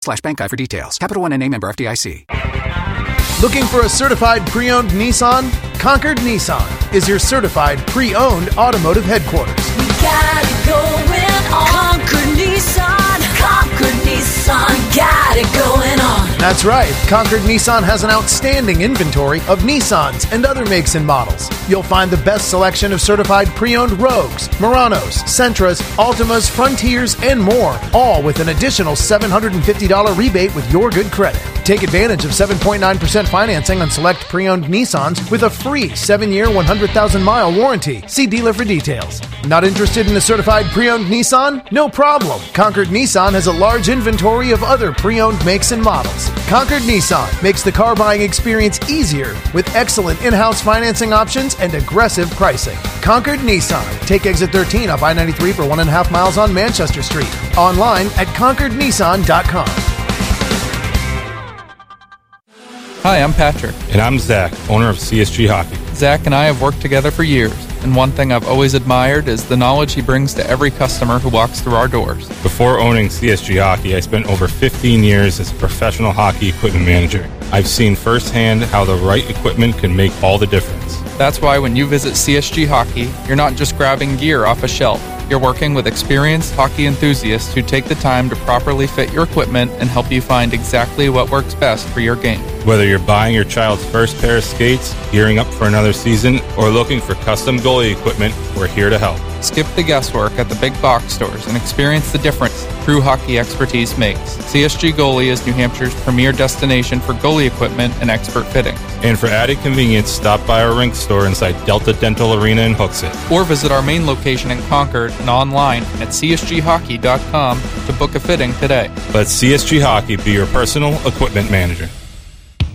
/bank guide for details. Capital One NA, member FDIC. Looking for a certified pre-owned Nissan? Concord Nissan is your certified pre-owned automotive headquarters. We got it going on. Concord Nissan. Concord Nissan. Got it going on. That's right. Concord Nissan has an outstanding inventory of Nissans and other makes and models. You'll find the best selection of certified pre-owned Rogues, Muranos, Sentras, Altimas, Frontiers, and more, all with an additional $750 rebate with your good credit. Take advantage of 7.9% financing on select pre-owned Nissans with a free 7-year, 100,000-mile warranty. See dealer for details. Not interested in a certified pre-owned Nissan? No problem. Concord Nissan has a large inventory of other pre-owned makes and models. Concord Nissan makes the car buying experience easier with excellent in-house financing options and aggressive pricing. Concord Nissan. Take exit 13 off I-93 for 1.5 miles on Manchester Street. Online at ConcordNissan.com. Hi, I'm Patrick. And I'm Zach, owner of CSG Hockey. Zach and I have worked together for years, and one thing I've always admired is the knowledge he brings to every customer who walks through our doors. Before owning CSG Hockey, I spent over 15 years as a professional hockey equipment manager. I've seen firsthand how the right equipment can make all the difference. That's why when you visit CSG Hockey, you're not just grabbing gear off a shelf. You're working with experienced hockey enthusiasts who take the time to properly fit your equipment and help you find exactly what works best for your game. Whether you're buying your child's first pair of skates, gearing up for another season, or looking for custom goalie equipment, we're here to help. Skip the guesswork at the big box stores and experience the difference true hockey expertise makes. CSG Goalie is New Hampshire's premier destination for goalie equipment and expert fitting. And for added convenience, stop by our rink store inside Delta Dental Arena in Hooksett. Or visit our main location in Concord and online at csghockey.com to book a fitting today. Let CSG Hockey be your personal equipment manager.